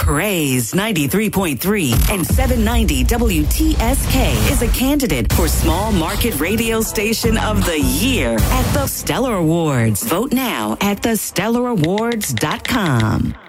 Praise 93.3 and 790 WTSK is a candidate for Small Market Radio Station of the Year at the Stellar Awards. Vote now at thestellarawards.com.